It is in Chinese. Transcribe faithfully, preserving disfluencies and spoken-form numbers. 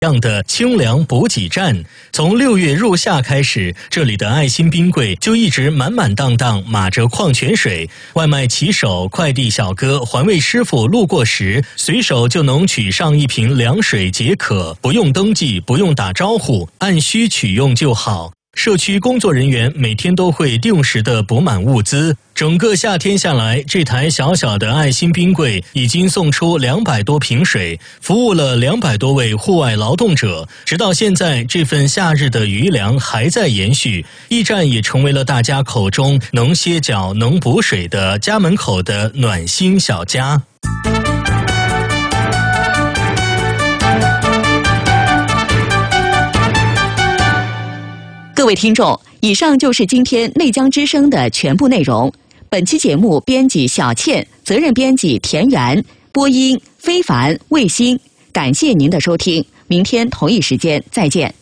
样的清凉补给站。从六月入夏开始，这里的爱心冰柜就一直满满当当码着矿泉水。外卖骑手、快递小哥、环卫师傅路过时，随手就能取上一瓶凉水解渴，不用登记，不用打招呼，按需取用就好。社区工作人员每天都会定时的补满物资，整个夏天下来，这台小小的爱心冰柜已经送出两百多瓶水，服务了两百多位户外劳动者。直到现在，这份夏日的余粮还在延续，驿站也成为了大家口中能歇脚、能补水的家门口的暖心小家。 各位听众，以上就是今天内江之声的全部内容。本期节目编辑小倩，责任编辑田园，播音非凡、卫星。感谢您的收听，明天同一时间再见。